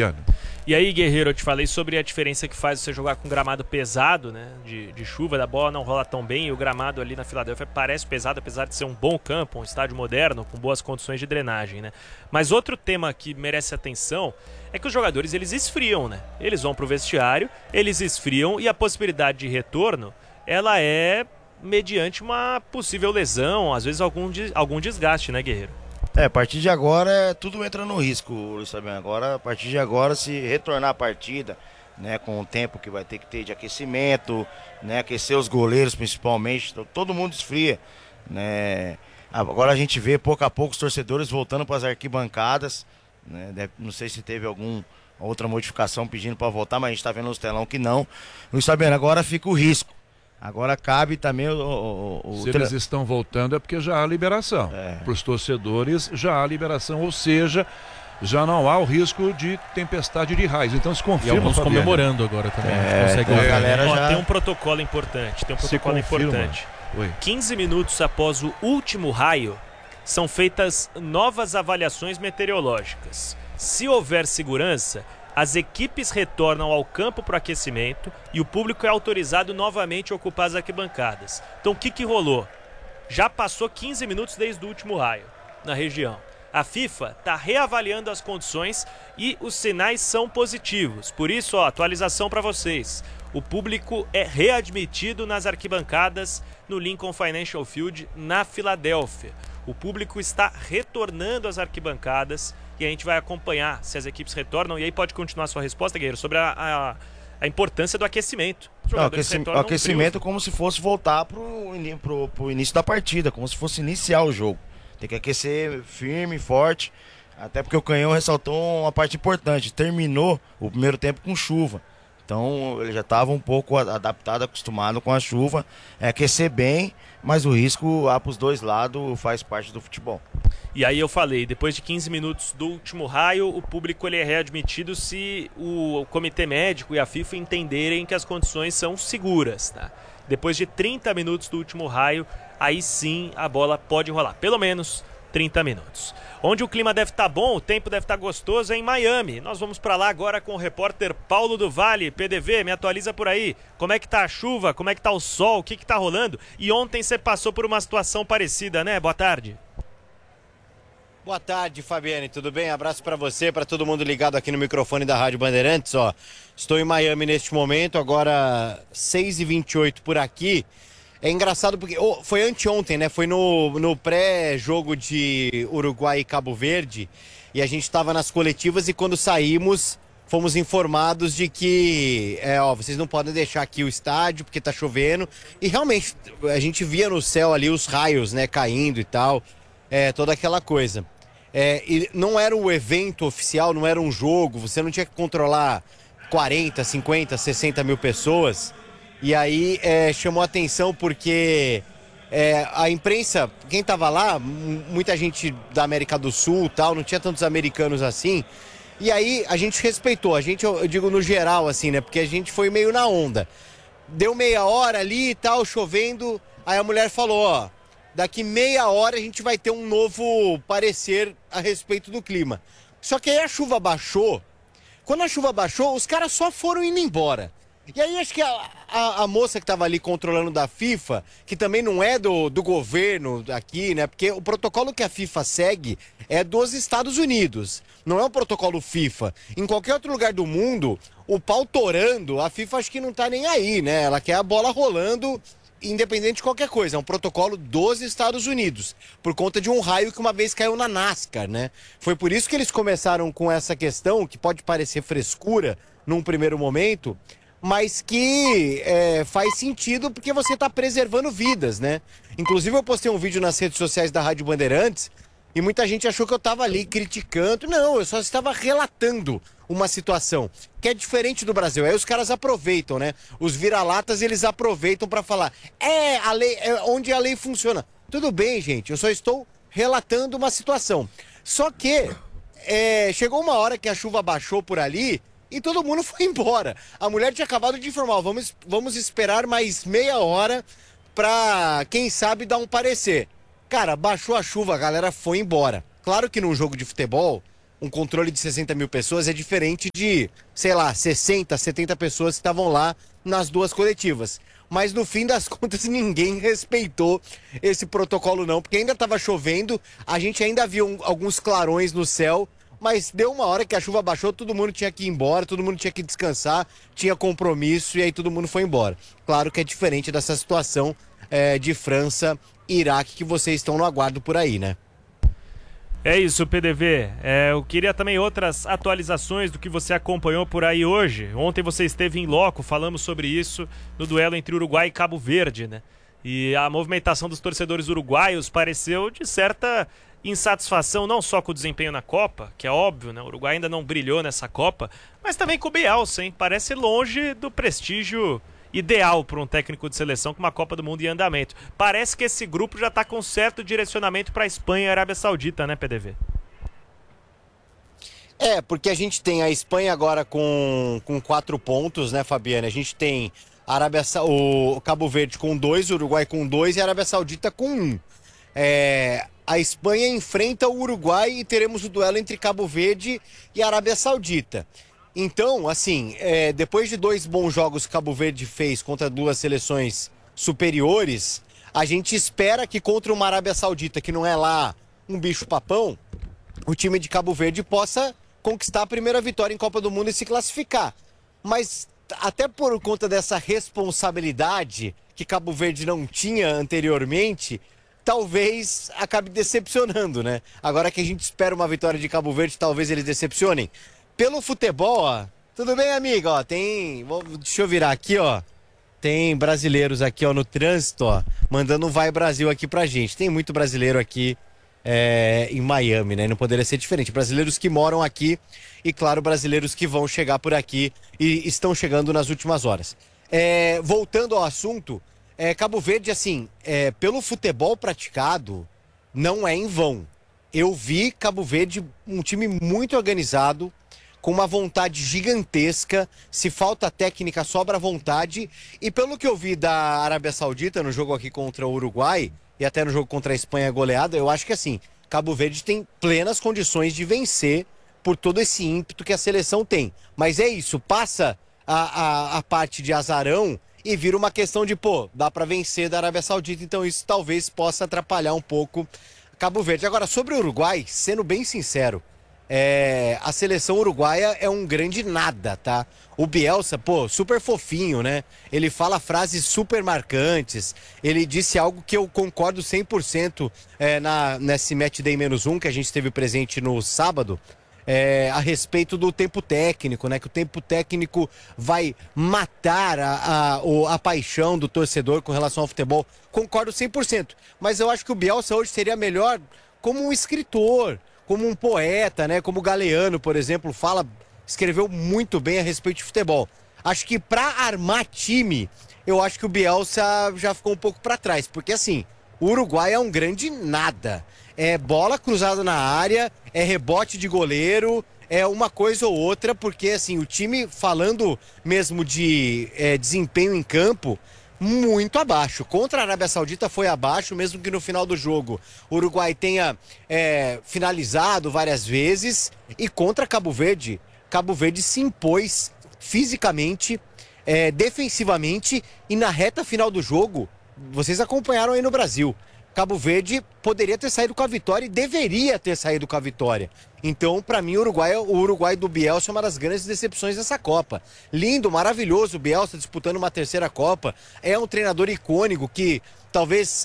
Fabiano. E aí, Guerreiro, eu te falei sobre a diferença que faz você jogar com gramado pesado, né? De chuva, da bola não rola tão bem, e o gramado ali na Filadélfia parece pesado, apesar de ser um bom campo, um estádio moderno, com boas condições de drenagem, né? Mas outro tema que merece atenção é que os jogadores, eles esfriam, né? Eles vão pro vestiário, eles esfriam, e a possibilidade de retorno, ela é mediante uma possível lesão, às vezes algum desgaste, né, Guerreiro? A partir de agora tudo entra no risco, Luiz Fabiano. Agora, a partir de agora, se retornar a partida, né, com o tempo que vai ter que ter de aquecimento, né, aquecer os goleiros principalmente, todo mundo esfria, né. Agora a gente vê pouco a pouco os torcedores voltando para as arquibancadas, né, não sei se teve alguma outra modificação pedindo para voltar, mas a gente está vendo nos telão que não. Luiz Fabiano, agora fica o risco. Agora cabe também Se eles estão voltando é porque já há liberação. Para os torcedores já há liberação, ou seja, já não há o risco de tempestade de raios. Então se confirma. E alguns comemorando agora também. A galera já... Tem um protocolo importante. 15 minutos após o último raio, são feitas novas avaliações meteorológicas. Se houver segurança, as equipes retornam ao campo para o aquecimento e o público é autorizado novamente a ocupar as arquibancadas. Então o que rolou? Já passou 15 minutos desde o último raio na região. A FIFA está reavaliando as condições e os sinais são positivos. Por isso, atualização para vocês. O público é readmitido nas arquibancadas no Lincoln Financial Field, na Filadélfia. O público está retornando às arquibancadas e a gente vai acompanhar se as equipes retornam. E aí pode continuar a sua resposta, Guerreiro, sobre a importância do aquecimento. O aquecimento como se fosse voltar pro início da partida, como se fosse iniciar o jogo. Tem que aquecer firme, forte, até porque o Canhão ressaltou uma parte importante. Terminou o primeiro tempo com chuva. Então ele já estava um pouco adaptado, acostumado com a chuva. Aquecer bem, mas o risco para os dois lados faz parte do futebol. E aí eu falei, depois de 15 minutos do último raio, o público ele é readmitido se o comitê médico e a FIFA entenderem que as condições são seguras, tá? Depois de 30 minutos do último raio, aí sim a bola pode rolar, pelo menos 30 minutos. Onde o clima deve estar bom, o tempo deve estar gostoso é em Miami. Nós vamos para lá agora com o repórter Paulo do Vale. PDV, me atualiza por aí. Como é que tá a chuva? Como é que tá o sol? O que tá rolando? E ontem você passou por uma situação parecida, né? Boa tarde. Boa tarde, Fabiane, tudo bem? Abraço para você, para todo mundo ligado aqui no microfone da Rádio Bandeirantes. Estou em Miami neste momento, agora 6h28 por aqui. É engraçado porque foi anteontem, né? Foi no pré-jogo de Uruguai e Cabo Verde e a gente estava nas coletivas e quando saímos fomos informados de que vocês não podem deixar aqui o estádio porque tá chovendo e realmente a gente via no céu ali os raios, né, caindo e tal. Toda aquela coisa. E não era o evento oficial, não era um jogo, você não tinha que controlar 40, 50, 60 mil pessoas. E aí chamou a atenção porque a imprensa, quem tava lá, muita gente da América do Sul tal, não tinha tantos americanos assim. E aí a gente respeitou, eu digo no geral assim, né? Porque a gente foi meio na onda. Deu meia hora ali e tal, chovendo, aí a mulher falou, daqui meia hora a gente vai ter um novo parecer a respeito do clima. Só que aí a chuva baixou. Quando a chuva baixou, os caras só foram indo embora. E aí acho que a moça que estava ali controlando da FIFA, que também não é do governo aqui, né? Porque o protocolo que a FIFA segue é dos Estados Unidos. Não é um protocolo FIFA. Em qualquer outro lugar do mundo, o pau torando, a FIFA acho que não tá nem aí, né? Ela quer a bola rolando independente de qualquer coisa, é um protocolo dos Estados Unidos, por conta de um raio que uma vez caiu na NASCAR, né? Foi por isso que eles começaram com essa questão, que pode parecer frescura num primeiro momento, mas que faz sentido porque você está preservando vidas, né? Inclusive eu postei um vídeo nas redes sociais da Rádio Bandeirantes e muita gente achou que eu estava ali criticando. Não, eu só estava relatando uma situação que é diferente do Brasil. Aí os caras aproveitam, né? Os vira-latas, eles aproveitam para falar a lei, onde a lei funciona. Tudo bem, gente, eu só estou relatando uma situação. Só que chegou uma hora que a chuva baixou por ali e todo mundo foi embora. A mulher tinha acabado de informar, vamos esperar mais meia hora pra, quem sabe, dar um parecer. Cara, baixou a chuva, a galera foi embora. Claro que num jogo de futebol, um controle de 60 mil pessoas é diferente de, sei lá, 60, 70 pessoas que estavam lá nas duas coletivas. Mas no fim das contas ninguém respeitou esse protocolo não, porque ainda estava chovendo, a gente ainda viu alguns clarões no céu, mas deu uma hora que a chuva baixou, todo mundo tinha que ir embora, todo mundo tinha que descansar, tinha compromisso e aí todo mundo foi embora. Claro que é diferente dessa situação de França e Iraque que vocês estão no aguardo por aí, né? É isso, PDV. Eu queria também outras atualizações do que você acompanhou por aí hoje. Ontem você esteve em loco, falamos sobre isso no duelo entre Uruguai e Cabo Verde, né? E a movimentação dos torcedores uruguaios pareceu de certa insatisfação, não só com o desempenho na Copa, que é óbvio, né? O Uruguai ainda não brilhou nessa Copa, mas também com o Bielsa, hein? Parece longe do prestígio ideal para um técnico de seleção com uma Copa do Mundo em andamento. Parece que esse grupo já está com certo direcionamento para a Espanha e a Arábia Saudita, né, PDV? Porque a gente tem a Espanha agora com 4 pontos, né, Fabiana? A gente tem o Cabo Verde com 2, o Uruguai com 2 e a Arábia Saudita com 1. A Espanha enfrenta o Uruguai e teremos o duelo entre Cabo Verde e Arábia Saudita. Então, assim, depois de 2 bons jogos que Cabo Verde fez contra 2 seleções superiores, a gente espera que contra uma Arábia Saudita, que não é lá um bicho-papão, o time de Cabo Verde possa conquistar a primeira vitória em Copa do Mundo e se classificar. Mas até por conta dessa responsabilidade que Cabo Verde não tinha anteriormente, talvez acabe decepcionando, né? Agora que a gente espera uma vitória de Cabo Verde, talvez eles decepcionem. Pelo futebol, ó, tudo bem, amigo? Ó, deixa eu virar aqui, ó. Tem brasileiros aqui, ó, no trânsito, ó, mandando um Vai Brasil aqui pra gente. Tem muito brasileiro aqui em Miami, né? Não poderia ser diferente. Brasileiros que moram aqui e, claro, brasileiros que vão chegar por aqui e estão chegando nas últimas horas. Voltando ao assunto, Cabo Verde, assim, pelo futebol praticado, não é em vão. Eu vi Cabo Verde um time muito organizado, com uma vontade gigantesca, se falta técnica, sobra vontade, e pelo que eu vi da Arábia Saudita no jogo aqui contra o Uruguai, e até no jogo contra a Espanha goleada, eu acho que assim, Cabo Verde tem plenas condições de vencer por todo esse ímpeto que a seleção tem. Mas é isso, passa a parte de azarão e vira uma questão de, dá pra vencer da Arábia Saudita, então isso talvez possa atrapalhar um pouco Cabo Verde. Agora, sobre o Uruguai, sendo bem sincero, a seleção uruguaia é um grande nada, tá? O Bielsa, super fofinho, né? Ele fala frases super marcantes. Ele disse algo que eu concordo 100% nesse Match Day -1 que a gente esteve presente no sábado, a respeito do tempo técnico, né? Que o tempo técnico vai matar a paixão do torcedor com relação ao futebol. Concordo 100%. Mas eu acho que o Bielsa hoje seria melhor como um escritor, como um poeta, né? Como o Galeano, por exemplo, escreveu muito bem a respeito de futebol. Acho que para armar time, eu acho que o Bielsa já ficou um pouco para trás, porque assim, o Uruguai é um grande nada. É bola cruzada na área, é rebote de goleiro, é uma coisa ou outra, porque assim, o time, falando mesmo de desempenho em campo, muito abaixo. Contra a Arábia Saudita foi abaixo, mesmo que no final do jogo o Uruguai tenha finalizado várias vezes. E contra Cabo Verde se impôs fisicamente, defensivamente, e na reta final do jogo, vocês acompanharam aí no Brasil, Cabo Verde poderia ter saído com a vitória e deveria ter saído com a vitória. Então, para mim, o Uruguai do Bielsa é uma das grandes decepções dessa Copa. Lindo, maravilhoso o Bielsa disputando uma terceira Copa. É um treinador icônico que talvez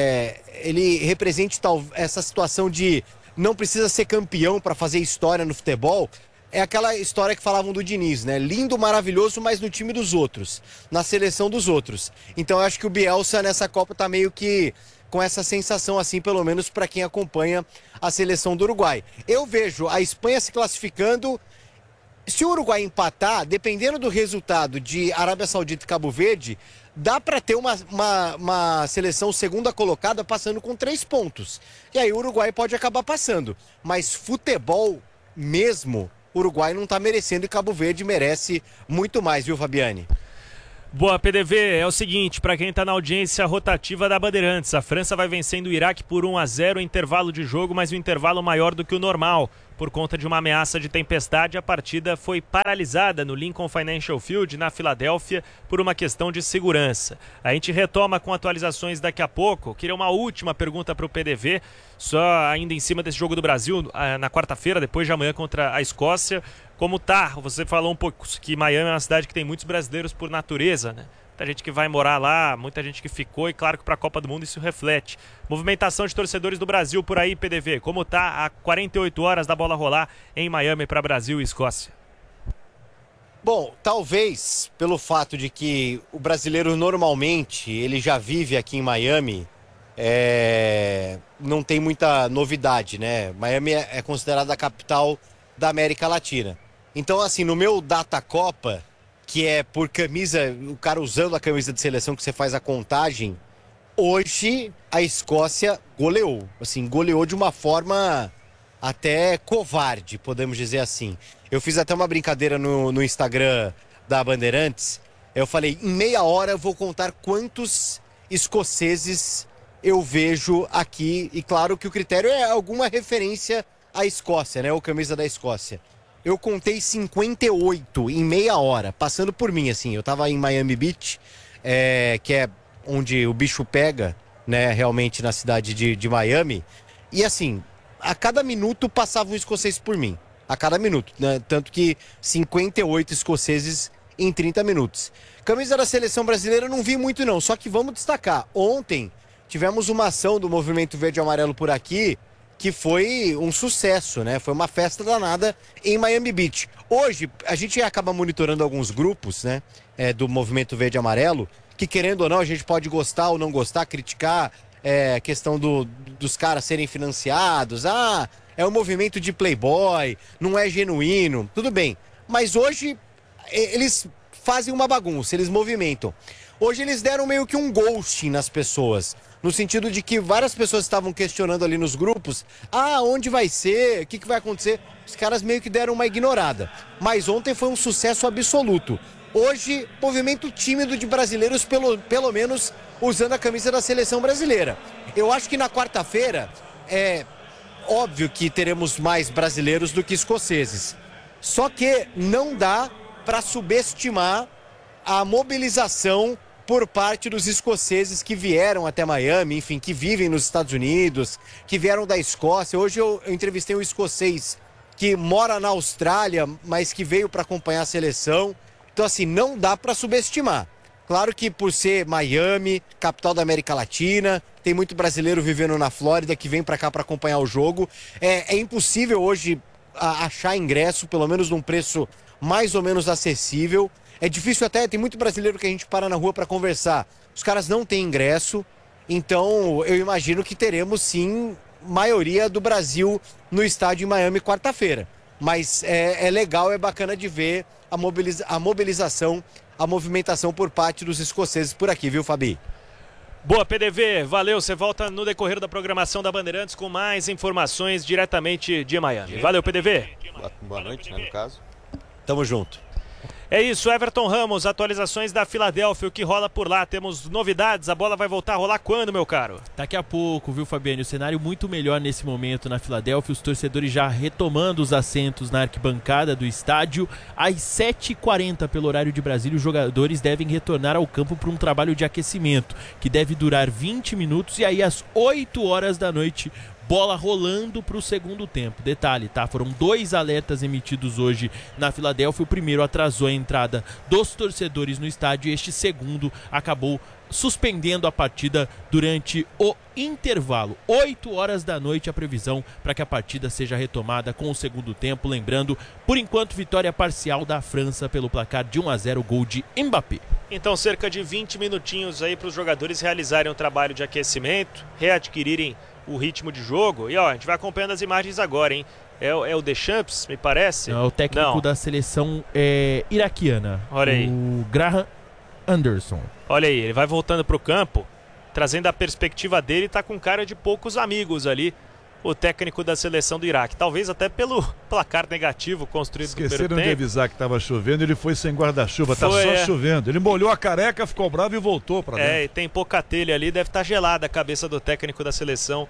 ele represente essa situação de não precisa ser campeão para fazer história no futebol. É aquela história que falavam do Diniz, né? Lindo, maravilhoso, mas no time dos outros, na seleção dos outros. Então, eu acho que o Bielsa nessa Copa tá meio que com essa sensação, assim, pelo menos para quem acompanha a seleção do Uruguai. Eu vejo a Espanha se classificando. Se o Uruguai empatar, dependendo do resultado de Arábia Saudita e Cabo Verde, dá para ter uma seleção segunda colocada passando com 3 pontos. E aí o Uruguai pode acabar passando. Mas futebol mesmo, o Uruguai não tá merecendo e Cabo Verde merece muito mais, viu, Fabiane? Boa, PDV, é o seguinte, para quem está na audiência rotativa da Bandeirantes, a França vai vencendo o Iraque por 1-0 em intervalo de jogo, mas um intervalo maior do que o normal, por conta de uma ameaça de tempestade. A partida foi paralisada no Lincoln Financial Field, na Filadélfia, por uma questão de segurança. A gente retoma com atualizações daqui a pouco. Queria uma última pergunta para o PDV, só ainda em cima desse jogo do Brasil, na quarta-feira, depois de amanhã, contra a Escócia. Como tá? Você falou um pouco que Miami é uma cidade que tem muitos brasileiros por natureza, né? Muita gente que vai morar lá, muita gente que ficou, e claro que para a Copa do Mundo isso reflete. Movimentação de torcedores do Brasil por aí, PDV. Como tá a 48 horas da bola rolar em Miami para Brasil e Escócia? Bom, talvez pelo fato de que o brasileiro normalmente ele já vive aqui em Miami, não tem muita novidade, né? Miami é considerada a capital da América Latina. Então, assim, no meu Data Copa, que é por camisa, o cara usando a camisa de seleção que você faz a contagem, hoje a Escócia goleou. Assim, goleou de uma forma até covarde, podemos dizer assim. Eu fiz até uma brincadeira no Instagram da Bandeirantes. Eu falei, em meia hora eu vou contar quantos escoceses eu vejo aqui. E claro que o critério é alguma referência à Escócia, né? Ou camisa da Escócia. Eu contei 58 em meia hora, passando por mim, assim. Eu tava em Miami Beach, que é onde o bicho pega, né, realmente na cidade de Miami. E assim, a cada minuto passava um escocês por mim. A cada minuto, né? Tanto que 58 escoceses em 30 minutos. Camisa da seleção brasileira eu não vi muito não, só que vamos destacar. Ontem tivemos uma ação do Movimento Verde e Amarelo por aqui, que foi um sucesso, né? Foi uma festa danada em Miami Beach. Hoje, a gente acaba monitorando alguns grupos, né? Do Movimento Verde e Amarelo, que querendo ou não, a gente pode gostar ou não gostar, criticar a questão dos caras serem financiados. Ah, é um movimento de playboy, não é genuíno. Tudo bem. Mas hoje, eles fazem uma bagunça, eles movimentam. Hoje eles deram meio que um ghosting nas pessoas. No sentido de que várias pessoas estavam questionando ali nos grupos. Ah, onde vai ser? O que vai acontecer? Os caras meio que deram uma ignorada. Mas ontem foi um sucesso absoluto. Hoje, movimento tímido de brasileiros, pelo menos usando a camisa da seleção brasileira. Eu acho que na quarta-feira é óbvio que teremos mais brasileiros do que escoceses. Só que não dá para subestimar a mobilização por parte dos escoceses que vieram até Miami, enfim, que vivem nos Estados Unidos, que vieram da Escócia. Hoje eu entrevistei um escocês que mora na Austrália, mas que veio para acompanhar a seleção. Então, assim, não dá para subestimar. Claro que por ser Miami, capital da América Latina, tem muito brasileiro vivendo na Flórida que vem para cá para acompanhar o jogo. É impossível hoje achar ingresso, pelo menos num preço mais ou menos acessível. É difícil até, tem muito brasileiro que a gente para na rua para conversar. Os caras não têm ingresso, então eu imagino que teremos sim maioria do Brasil no estádio em Miami quarta-feira. Mas é legal, é bacana de ver a mobilização, a movimentação por parte dos escoceses por aqui, viu, Fabi? Boa, PDV, valeu. Você volta no decorrer da programação da Bandeirantes com mais informações diretamente de Miami. Valeu, PDV. Boa noite, né, no caso. Tamo junto. É isso, Everton Ramos, atualizações da Filadélfia, o que rola por lá, temos novidades, a bola vai voltar a rolar quando, meu caro? Daqui a pouco, viu, Fabiano? O cenário muito melhor nesse momento na Filadélfia, os torcedores já retomando os assentos na arquibancada do estádio. Às 7h40, pelo horário de Brasília, os jogadores devem retornar ao campo para um trabalho de aquecimento, que deve durar 20 minutos, e aí às 8 horas da noite, bola rolando para o segundo tempo. Detalhe, tá? Foram 2 alertas emitidos hoje na Filadélfia. O primeiro atrasou a entrada dos torcedores no estádio e este segundo acabou suspendendo a partida durante o intervalo. 8 horas da noite a previsão para que a partida seja retomada com o segundo tempo. Lembrando, por enquanto, vitória parcial da França pelo placar de 1-0, gol de Mbappé. Então, cerca de 20 minutinhos aí para os jogadores realizarem um trabalho de aquecimento, readquirirem o ritmo de jogo. E ó, a gente vai acompanhando as imagens agora, hein? É o Deschamps, me parece? É o técnico da seleção iraquiana. Olha aí. O Graham Anderson. Olha aí, ele vai voltando pro campo, trazendo a perspectiva dele, tá com cara de poucos amigos ali, o técnico da seleção do Iraque. Talvez até pelo placar negativo construído no primeiro tempo. Esqueceram de avisar que estava chovendo, ele foi sem guarda-chuva, tá só chovendo. Ele molhou a careca, ficou bravo e voltou para dentro. E tem pouca telha ali, deve estar gelada a cabeça do técnico da seleção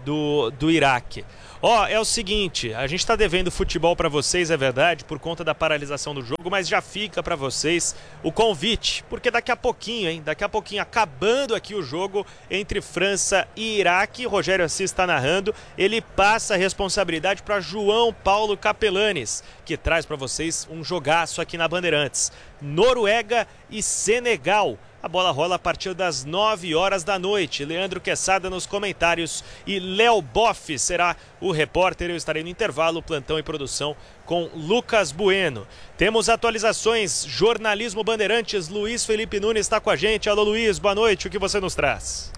do Iraque. É o seguinte, a gente está devendo futebol para vocês, é verdade, por conta da paralisação do jogo, mas já fica para vocês o convite, porque daqui a pouquinho, acabando aqui o jogo entre França e Iraque, Rogério Assis está narrando, ele passa a responsabilidade para João Paulo Capelanes, que traz para vocês um jogaço aqui na Bandeirantes. Noruega e Senegal. A bola rola a partir das 9 horas da noite. Leandro Quesada nos comentários e Léo Boff será o repórter. Eu estarei no intervalo, plantão e produção com Lucas Bueno. Temos atualizações, jornalismo Bandeirantes. Luiz Felipe Nunes está com a gente. Alô Luiz, boa noite, o que você nos traz?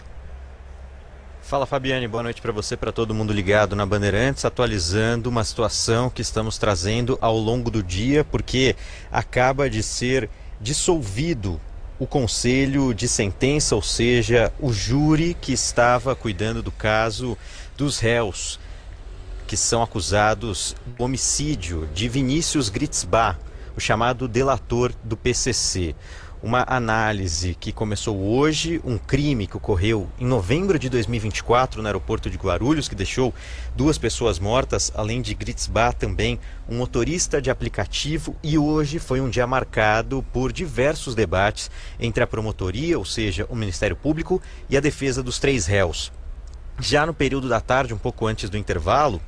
Fala Fabiane, boa noite para você, para todo mundo ligado na Bandeirantes, atualizando uma situação que estamos trazendo ao longo do dia, porque acaba de ser dissolvido o conselho de sentença, ou seja, o júri que estava cuidando do caso dos réus que são acusados do homicídio de Vinícius Gritzbach, o chamado delator do PCC. Uma análise que começou hoje, um crime que ocorreu em novembro de 2024 no aeroporto de Guarulhos, que deixou 2 pessoas mortas, além de Gritzbach também um motorista de aplicativo, e hoje foi um dia marcado por diversos debates entre a promotoria, ou seja, o Ministério Público, e a defesa dos 3 réus. Já no período da tarde, um pouco antes do intervalo,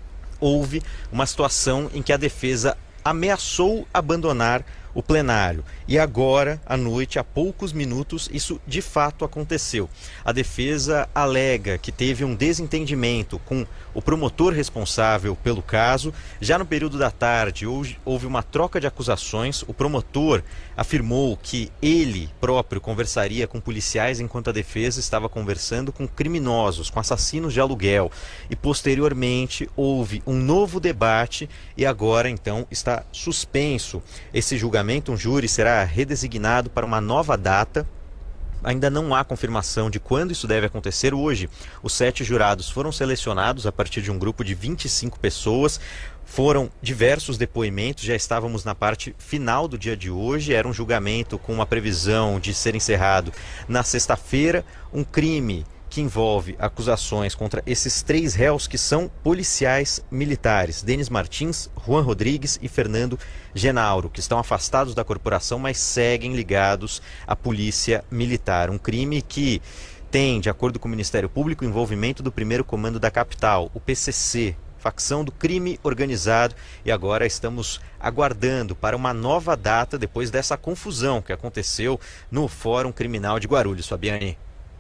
houve uma situação em que a defesa ameaçou abandonar o plenário. E agora, à noite, há poucos minutos, isso de fato aconteceu. A defesa alega que teve um desentendimento com o promotor responsável pelo caso. Já no período da tarde, houve uma troca de acusações. O promotor afirmou que ele próprio conversaria com policiais enquanto a defesa estava conversando com criminosos, com assassinos de aluguel. E posteriormente houve um novo debate e agora então está suspenso esse julgamento. Um júri será redesignado para uma nova data. Ainda não há confirmação de quando isso deve acontecer. Hoje, os 7 jurados foram selecionados a partir de um grupo de 25 pessoas. Foram diversos depoimentos, já estávamos na parte final do dia de hoje. Era um julgamento com uma previsão de ser encerrado na sexta-feira. Um crime que envolve acusações contra esses 3 réus que são policiais militares, Denis Martins, Juan Rodrigues e Fernando Genauro, que estão afastados da corporação, mas seguem ligados à polícia militar. Um crime que tem, de acordo com o Ministério Público, envolvimento do primeiro comando da capital, o PCC, facção do crime organizado, e agora estamos aguardando para uma nova data depois dessa confusão que aconteceu no Fórum Criminal de Guarulhos. Fabiane.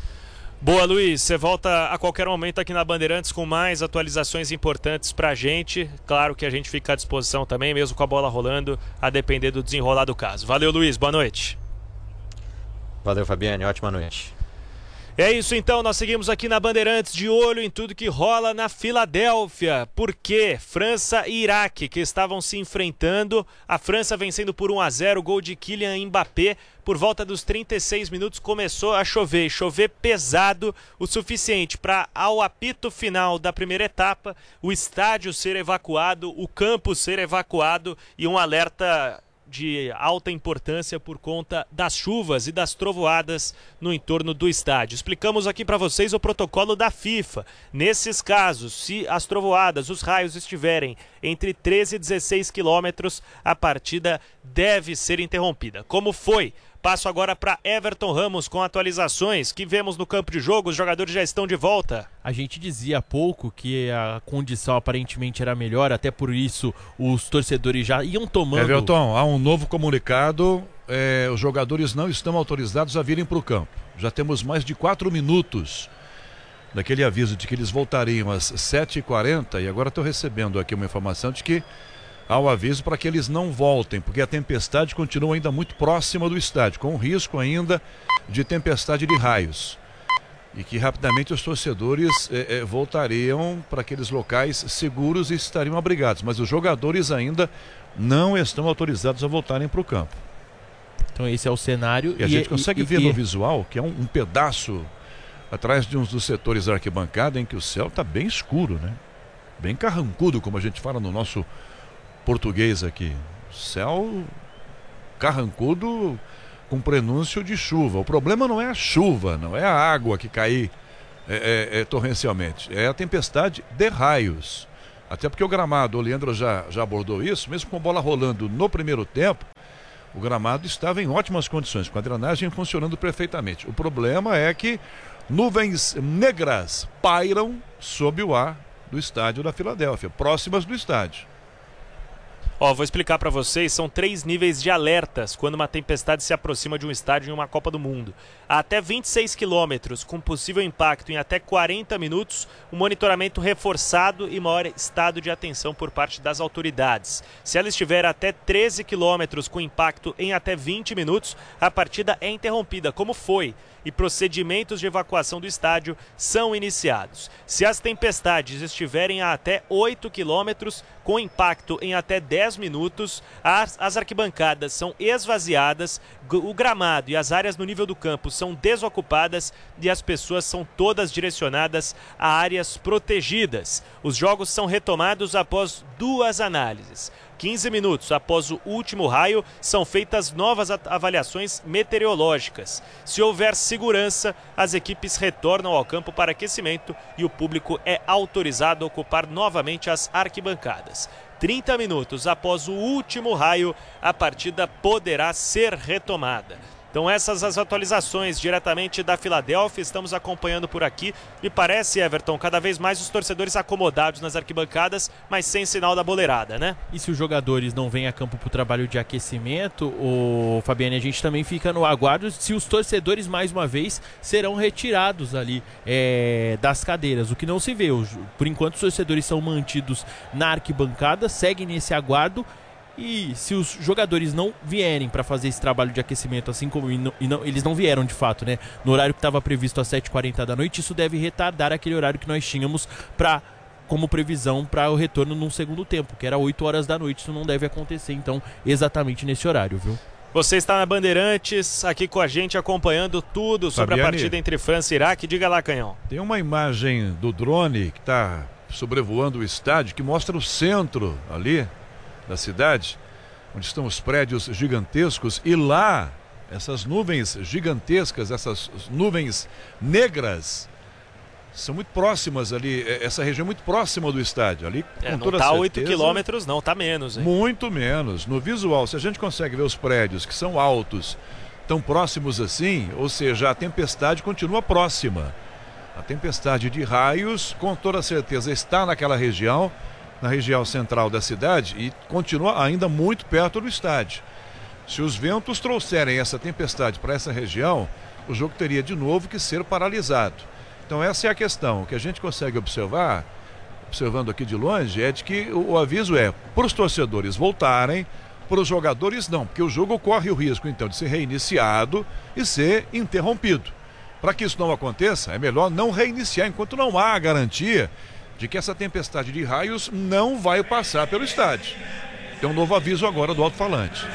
Boa, Luiz. Você volta a qualquer momento aqui na Bandeirantes com mais atualizações importantes pra gente. Claro que a gente fica à disposição também, mesmo com a bola rolando, a depender do desenrolar do caso. Valeu, Luiz. Boa noite. Valeu, Fabiane. Ótima noite. É isso então, nós seguimos aqui na Bandeirantes de olho em tudo que rola na Filadélfia, porque França e Iraque que estavam se enfrentando, a França vencendo por 1-0, gol de Kylian Mbappé, por volta dos 36 minutos começou a chover pesado o suficiente para, ao apito final da primeira etapa, o estádio ser evacuado, o campo ser evacuado e um alerta de alta importância por conta das chuvas e das trovoadas no entorno do estádio. Explicamos aqui para vocês o protocolo da FIFA. Nesses casos, se as trovoadas, os raios estiverem entre 13 e 16 quilômetros, a partida deve ser interrompida. Como foi? Passo agora para Everton Ramos com atualizações que vemos no campo de jogo. Os jogadores já estão de volta. A gente dizia há pouco que a condição aparentemente era melhor, até por isso os torcedores já iam tomando... Everton, há um novo comunicado, os jogadores não estão autorizados a virem para o campo. Já temos mais de 4 minutos daquele aviso de que eles voltariam às 7h40 e agora estou recebendo aqui uma informação de que há o aviso para que eles não voltem, porque a tempestade continua ainda muito próxima do estádio, com risco ainda de tempestade de raios. E que rapidamente os torcedores voltariam para aqueles locais seguros e estariam abrigados. Mas os jogadores ainda não estão autorizados a voltarem para o campo. Então esse é o cenário. E a gente consegue ver no visual que é um pedaço atrás de um dos setores da arquibancada em que o céu está bem escuro, né? Bem carrancudo, como a gente fala no nosso português aqui. Céu carrancudo com prenúncio de chuva. O problema não é a chuva, não é a água que cair torrencialmente. É a tempestade de raios. Até porque o gramado, o Leandro já abordou isso, mesmo com a bola rolando no primeiro tempo, o gramado estava em ótimas condições, com a drenagem funcionando perfeitamente. O problema é que nuvens negras pairam sob o ar do estádio da Filadélfia, próximas do estádio. Vou explicar para vocês, são 3 níveis de alertas quando uma tempestade se aproxima de um estádio em uma Copa do Mundo. A até 26 quilômetros, com possível impacto em até 40 minutos, um monitoramento reforçado e maior estado de atenção por parte das autoridades. Se ela estiver a até 13 quilômetros, com impacto em até 20 minutos, a partida é interrompida, como foi, e procedimentos de evacuação do estádio são iniciados. Se as tempestades estiverem a até 8 quilômetros, com impacto em até 10 minutos, as arquibancadas são esvaziadas, o gramado e as áreas no nível do campo são desocupadas e as pessoas são todas direcionadas a áreas protegidas. Os jogos são retomados após 2 análises. 15 minutos após o último raio, são feitas novas avaliações meteorológicas. Se houver segurança, as equipes retornam ao campo para aquecimento e o público é autorizado a ocupar novamente as arquibancadas. 30 minutos após o último raio, a partida poderá ser retomada. Então essas as atualizações diretamente da Filadélfia, estamos acompanhando por aqui. Me parece, Everton, cada vez mais os torcedores acomodados nas arquibancadas, mas sem sinal da boleirada, né? E se os jogadores não vêm a campo para o trabalho de aquecimento, Fabiane, a gente também fica no aguardo se os torcedores, mais uma vez, serão retirados ali das cadeiras, o que não se vê. Por enquanto os torcedores são mantidos na arquibancada, seguem nesse aguardo. E se os jogadores não vierem para fazer esse trabalho de aquecimento, assim como eles não vieram de fato, né, no horário que estava previsto às 7h40 da noite, isso deve retardar aquele horário que nós tínhamos como previsão para o retorno num segundo tempo, que era 8 horas da noite. Isso não deve acontecer, então, exatamente nesse horário, viu? Você está na Bandeirantes, aqui com a gente, acompanhando tudo sobre a partida entre França e Iraque. Diga lá, Canhão. Tem uma imagem do drone que está sobrevoando o estádio, que mostra o centro ali da cidade, onde estão os prédios gigantescos, e lá, essas nuvens gigantescas, essas nuvens negras, são muito próximas ali, essa região é muito próxima do estádio. Ali, com toda tá certeza, 8 quilômetros não, tá menos, hein? Muito menos. No visual, se a gente consegue ver os prédios que são altos, tão próximos assim, ou seja, a tempestade continua próxima. A tempestade de raios, com toda certeza, está naquela região, na região central da cidade, e continua ainda muito perto do estádio. Se os ventos trouxerem essa tempestade para essa região, o jogo teria de novo que ser paralisado. Então essa é a questão. O que a gente consegue observar, observando aqui de longe, é de que o aviso é para os torcedores voltarem, para os jogadores não, porque o jogo corre o risco então de ser reiniciado e ser interrompido. Para que isso não aconteça, é melhor não reiniciar enquanto não há a garantia de que essa tempestade de raios não vai passar pelo estádio. Tem um novo aviso agora do alto-falante.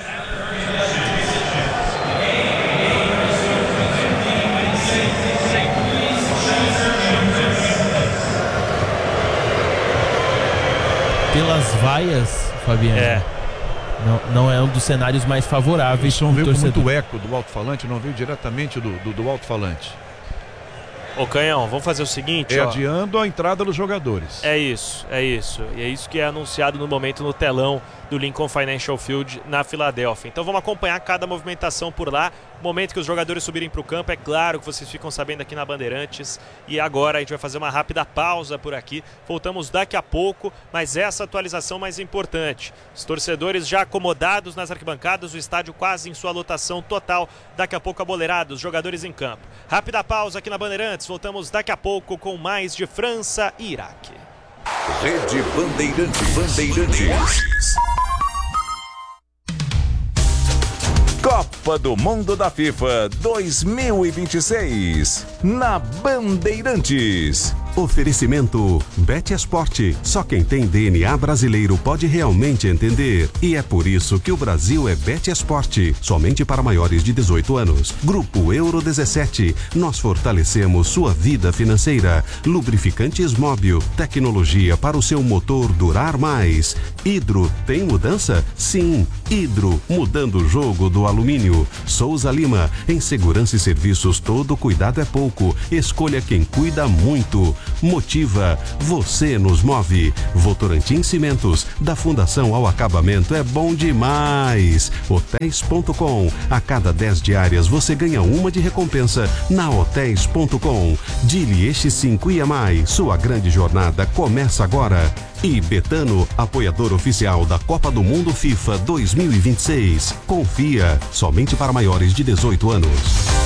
Pelas vaias, Fabiano, não é um dos cenários mais favoráveis. O som veio com muito eco do alto-falante, não veio diretamente do alto-falante. Ô Canhão, vamos fazer o seguinte, adiando a entrada dos jogadores. É isso. E é isso que é anunciado no momento no telão do Lincoln Financial Field na Filadélfia. Então vamos acompanhar cada movimentação por lá. No momento que os jogadores subirem para o campo, é claro que vocês ficam sabendo aqui na Bandeirantes. E agora a gente vai fazer uma rápida pausa por aqui. Voltamos daqui a pouco, mas essa atualização mais importante. Os torcedores já acomodados nas arquibancadas, o estádio quase em sua lotação total. Daqui a pouco a boleirada, os jogadores em campo. Rápida pausa aqui na Bandeirantes. Voltamos daqui a pouco com mais de França e Iraque. Rede Bandeirantes. Copa do Mundo da FIFA 2026 na Bandeirantes. Oferecimento BetEsport. Só quem tem DNA brasileiro pode realmente entender. E é por isso que o Brasil é BetEsport. Somente para maiores de 18 anos. Grupo Euro 17. Nós fortalecemos sua vida financeira. Lubrificantes Móbil. Tecnologia para o seu motor durar mais. Hidro tem mudança? Sim. Hidro, mudando o jogo do alumínio. Souza Lima, em segurança e serviços todo cuidado é pouco. Escolha quem cuida muito. Motiva, você nos move. Votorantim Cimentos, da fundação ao acabamento é bom demais. Hotéis.com, a cada 10 diárias você ganha uma de recompensa na Hotéis.com. Dili X5 IMI, sua grande jornada começa agora. E Betano, apoiador oficial da Copa do Mundo FIFA 2026. Confia, somente para maiores de 18 anos.